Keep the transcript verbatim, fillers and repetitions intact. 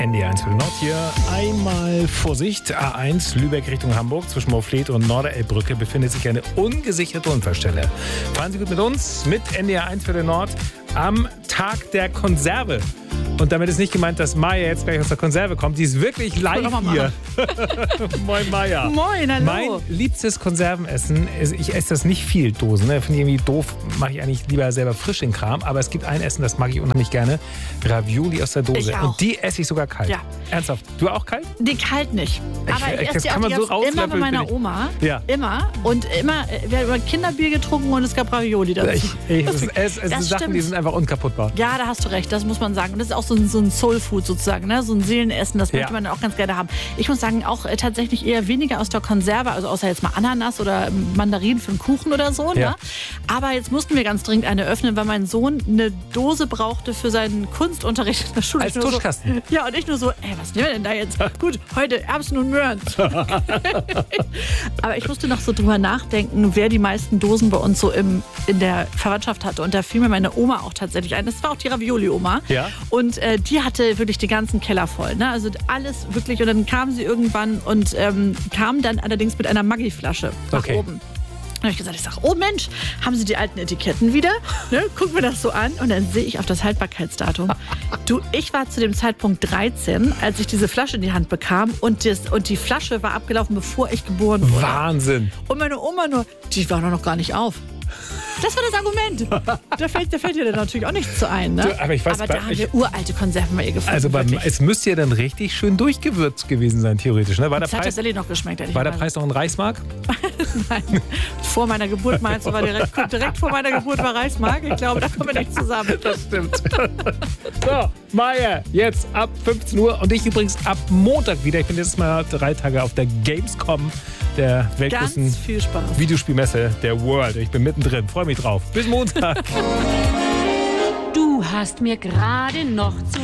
N D R eins für den Nord hier. Einmal Vorsicht, A eins Lübeck Richtung Hamburg. Zwischen Moorfleet und Norderelbbrücke befindet sich eine ungesicherte Unfallstelle. Fahren Sie gut mit uns, mit N D R eins für den Nord am Tag der Konserve. Und damit ist nicht gemeint, dass Maja jetzt gleich aus der Konserve kommt. Die ist wirklich live hier. Moin Maja. Moin, hallo. Mein liebstes Konservenessen, ist, ich esse das nicht viel, Dosen. Ne? Finde ich irgendwie doof, mache ich eigentlich lieber selber frisch den Kram. Aber es gibt ein Essen, das mag ich unheimlich gerne. Ravioli aus der Dose. Ich auch. Und die esse ich sogar kalt. Ja. Ernsthaft. Du auch kalt? Die kalt nicht. Aber ich, ich- esse das die kann auch man die so ganze- immer bei rauslöffeln, meiner finde ich. Oma. Ja. Immer. Und immer, wir haben immer Kinderbier getrunken und es gab Ravioli dazu. Ich, ich, es, es, es sind Das Sachen, stimmt. die sind einfach unkaputtbar. Ja, da hast du recht, das muss man sagen. Und das ist auch so ein, so ein Soul-Food sozusagen, ne? So ein Seelenessen, das Ja. möchte man auch ganz gerne haben. Ich muss sagen, auch äh, tatsächlich eher weniger aus der Konserve, also außer jetzt mal Ananas oder Mandarinen für einen Kuchen oder so. Ja. Ne? Aber jetzt mussten wir ganz dringend eine öffnen, weil mein Sohn eine Dose brauchte für seinen Kunstunterricht in der Schule. Als Ich nur Tuschkasten. So, ja, und ich nur so, ey, was nehmen wir denn da jetzt? Gut, heute Erbsen und Möhren. Aber ich musste noch so drüber nachdenken, wer die meisten Dosen bei uns so im, in der Verwandtschaft hatte. Und da fiel mir meine Oma auch tatsächlich ein. Das war auch die Ravioli-Oma. Ja. Und äh, die hatte wirklich den ganzen Keller voll. Ne? Also alles wirklich. Und dann kam sie irgendwann und ähm, kam dann allerdings mit einer Maggi-Flasche nach Okay. oben. Dann habe ich gesagt, ich sage, oh Mensch, haben Sie die alten Etiketten wieder? Ne? Guck mir das so an und dann sehe ich auf das Haltbarkeitsdatum. Du, ich war zu dem Zeitpunkt dreizehn, als ich diese Flasche in die Hand bekam und, das, und die Flasche war abgelaufen, bevor ich geboren wurde. Wahnsinn. Und meine Oma nur, die war doch noch gar nicht auf. Das war das Argument. Da fällt, da fällt dir dann natürlich auch nichts zu ein. Ne? Du, aber ich weiß, aber bei- da haben ich- wir uralte Konserven bei ihr gefunden. Also beim, wirklich. es müsste ja dann richtig schön durchgewürzt gewesen sein, theoretisch. Ne? War, der Das hat Preis, tatsächlich noch geschmeckt. war der ehrlicherweise. Preis noch ein Reichsmark? Nein. Vor meiner Geburt meinst du, war direkt, direkt vor meiner Geburt war Reichsmark. Ich glaube, da kommen wir nicht zusammen. Das stimmt. So, Maja, jetzt ab fünfzehn Uhr und ich übrigens ab Montag wieder. Ich bin jetzt mal drei Tage auf der Gamescom, der weltgrößten Ganz viel Spaß. Videospielmesse der World. Ich bin mittendrin, freue mich drauf. Bis Montag. Du hast mir gerade noch zu